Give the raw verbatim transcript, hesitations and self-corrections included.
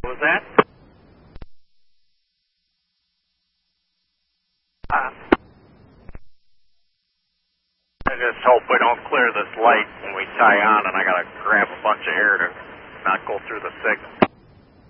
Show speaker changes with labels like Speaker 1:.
Speaker 1: What was that? Uh, I just hope we don't clear this light when we tie on, and I gotta grab a bunch of air to not go through the signal.